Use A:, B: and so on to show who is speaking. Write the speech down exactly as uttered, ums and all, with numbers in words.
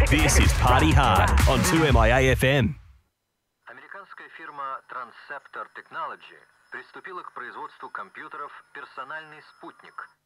A: This is Party Hard on two M I A F M.
B: Американская фирма Transceptor Technology приступила к производству компьютеров «Персональный спутник»,